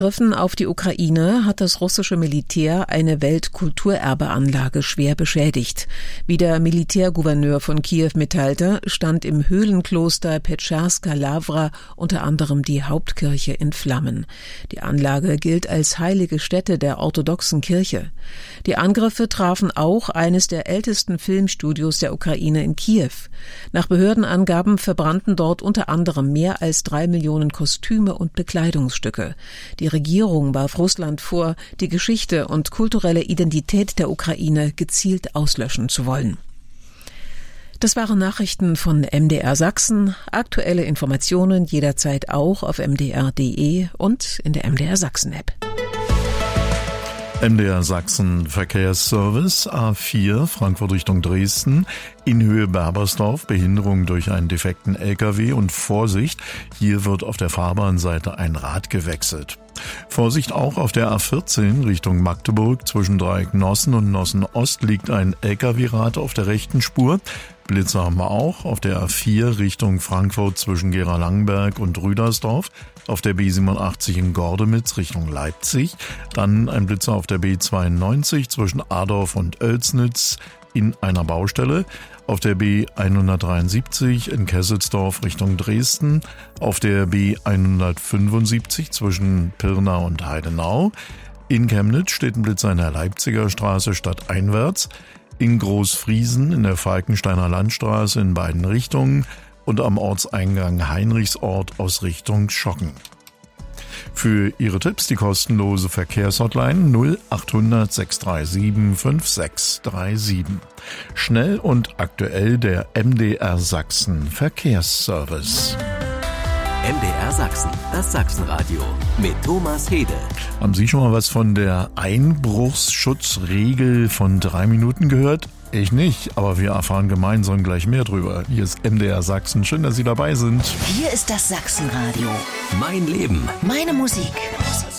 Angriffen auf die Ukraine hat das russische Militär eine Weltkulturerbeanlage schwer beschädigt. Wie der Militärgouverneur von Kiew mitteilte, stand im Höhlenkloster Petscherska Lawra unter anderem die Hauptkirche in Flammen. Die Anlage gilt als heilige Stätte der orthodoxen Kirche. Die Angriffe trafen auch eines der ältesten Filmstudios der Ukraine in Kiew. Nach Behördenangaben verbrannten dort unter anderem mehr als 3 Millionen Kostüme und Bekleidungsstücke. Die Regierung warf Russland vor, die Geschichte und kulturelle Identität der Ukraine gezielt auslöschen zu wollen. Das waren Nachrichten von MDR Sachsen. Aktuelle Informationen jederzeit auch auf mdr.de und in der MDR Sachsen App. MDR Sachsen Verkehrsservice A4 Frankfurt Richtung Dresden in Höhe Berbersdorf, Behinderung durch einen defekten LKW und Vorsicht, hier wird auf der Fahrbahnseite ein Rad gewechselt. Vorsicht auch auf der A14 Richtung Magdeburg, zwischen Dreieck Nossen und Nossen Ost liegt ein LKW-Rad auf der rechten Spur. Blitze haben wir auch auf der A4 Richtung Frankfurt zwischen Gera-Langenberg und Rüdersdorf, auf der B87 in Gordemitz Richtung Leipzig, dann ein Blitzer auf der B92 zwischen Adorf und Oelsnitz in einer Baustelle, auf der B173 in Kesselsdorf Richtung Dresden, auf der B175 zwischen Pirna und Heidenau. In Chemnitz steht ein Blitzer in der Leipziger Straße stadteinwärts, in Großfriesen in der Falkensteiner Landstraße in beiden Richtungen und am Ortseingang Heinrichsort aus Richtung Schocken. Für Ihre Tipps die kostenlose Verkehrshotline 0800 637 5637. Schnell und aktuell der MDR Sachsen Verkehrsservice. MDR Sachsen, das Sachsenradio mit Thomas Hede. Haben Sie schon mal was von der Einbruchsschutzregel von 3 Minuten gehört? Ich nicht, aber wir erfahren gemeinsam gleich mehr drüber. Hier ist MDR Sachsen. Schön, dass Sie dabei sind. Hier ist das Sachsenradio. Mein Leben. Meine Musik.